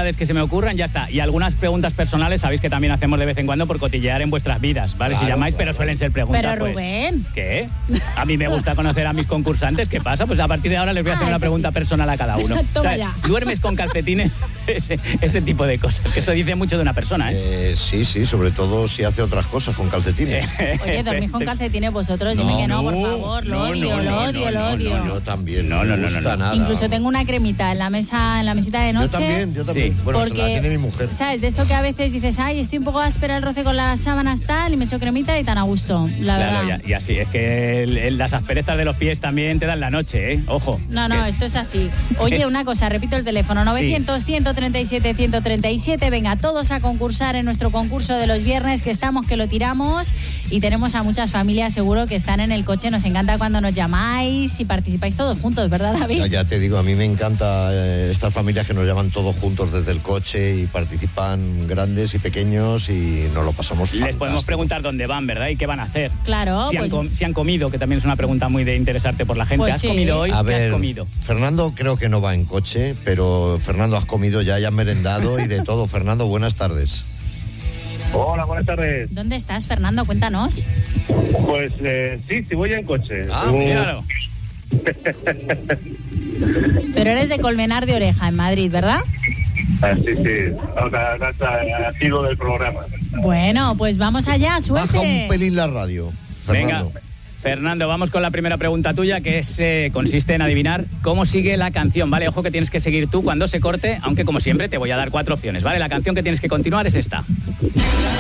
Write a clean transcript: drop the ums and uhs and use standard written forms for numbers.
curiosidades que se me ocurran, ya está. Y algunas preguntas personales, sabéis que también hacemos de vez en cuando por cotillear en vuestras vidas, ¿vale? Claro, Si llamáis, claro. pero suelen ser preguntas. Pero Rubén. Pues, ¿qué? A mí me gusta conocer a mis concursantes. ¿Qué pasa? Pues a partir de ahora les voy a hacer una eso pregunta sí. personal a cada uno. Toma ya. ¿Duermes con calcetines? Ese tipo de cosas, que eso dice mucho de una persona, ¿eh? Sí, sobre todo si hace otras cosas con calcetines. Oye, ¿dormís con calcetines vosotros? Dime que no, por favor. Lo odio. Yo también, No. me gusta nada. Incluso tengo una cremita en la mesita de noche. Yo también. Sí. Bueno, Porque, la tiene mi mujer. ¿sabes? De esto que a veces dices, ay, estoy un poco áspera el roce con las sábanas tal, y me echo cremita y tan a gusto, la Claro, verdad. y así, es que las asperezas de los pies también te dan la noche, ¿eh? Ojo. No, Que- esto es así. Oye, una cosa, repito el teléfono, 900-137-137. Venga, todos a concursar en nuestro concurso de los viernes, que estamos, que lo tiramos, y tenemos a muchas familias seguro que están en el coche. Nos encanta cuando nos llamáis y participáis todos juntos, ¿verdad, David? Ya te digo, a mí me encanta estas familias que nos llaman todos juntos desde el coche y participan grandes y pequeños y nos lo pasamos Les podemos fantástico. preguntar dónde van, ¿verdad? Y qué van a hacer. Claro, Si han comido, que también es una pregunta muy de interesarte por la gente. Pues ¿Has sí. comido hoy? A ¿Qué ver, has comido? Fernando creo que no va en coche, pero Fernando, has comido ya has merendado y de todo. Fernando, buenas tardes. Hola, buenas tardes. ¿Dónde estás, Fernando? Cuéntanos. Pues sí, voy en coche. Míralo. Pero eres de Colmenar de Oreja, en Madrid, ¿verdad? Sí. Nativo del programa. Bueno, pues vamos allá, suerte. Baja un pelín la radio, Fernando. Venga, Fernando, vamos con la primera pregunta tuya, que consiste en adivinar cómo sigue la canción, ¿vale? Ojo que tienes que seguir tú cuando se corte, aunque como siempre te voy a dar 4 opciones, ¿vale? La canción que tienes que continuar es esta.